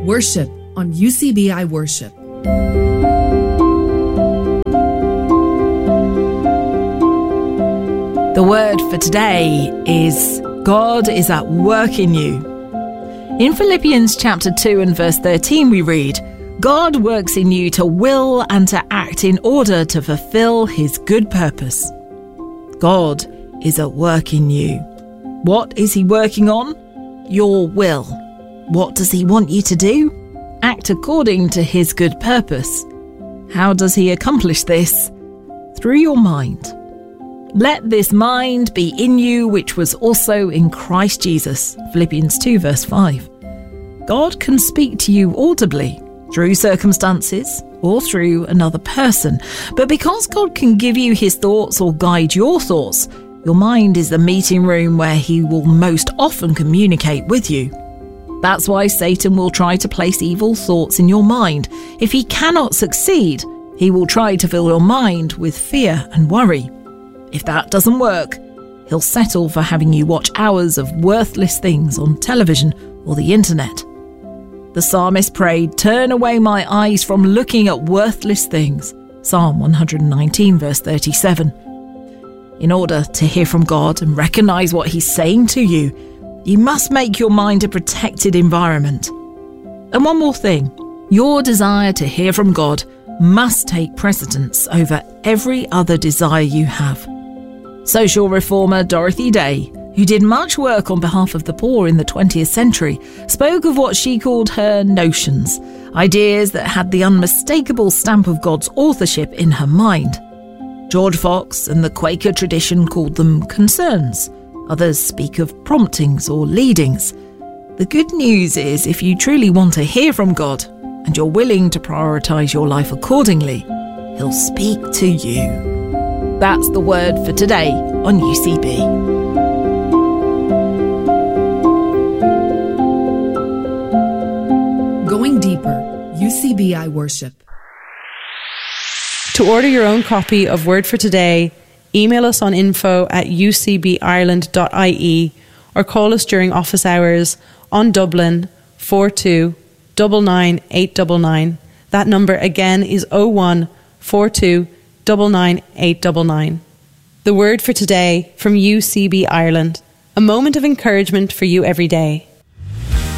Worship on UCBI Worship. The word for today is God is at work in you. In Philippians chapter 2 and verse 13 we read, God works in you to will and to act in order to fulfill his good purpose. God is at work in you. What is he working on? Your will. What does he want you to do? Act according to his good purpose. How does he accomplish this? Through your mind. Let this mind be in you, which was also in Christ Jesus. Philippians 2 verse 5. God can speak to you audibly through circumstances or through another person. But because God can give you his thoughts or guide your thoughts, your mind is the meeting room where he will most often communicate with you. That's why Satan will try to place evil thoughts in your mind. If he cannot succeed, he will try to fill your mind with fear and worry. If that doesn't work, he'll settle for having you watch hours of worthless things on television or the internet. The psalmist prayed, "Turn away my eyes from looking at worthless things." Psalm 119 verse 37. In order to hear from God and recognize what he's saying to you, you must make your mind a protected environment. And one more thing, your desire to hear from God must take precedence over every other desire you have. Social reformer Dorothy Day, who did much work on behalf of the poor in the 20th century, spoke of what she called her notions, ideas that had the unmistakable stamp of God's authorship in her mind. George Fox and the Quaker tradition called them concerns. Others speak of promptings or leadings. The good news is, if you truly want to hear from God and you're willing to prioritise your life accordingly, he'll speak to you. That's the word for today on UCB. Going deeper, UCBI Worship. To order your own copy of Word for Today, email us on info@ucbireland.ie or call us during office hours on Dublin 42 99 899. That number again is 01 42 99 899. The Word for Today from UCB Ireland. A moment of encouragement for you every day.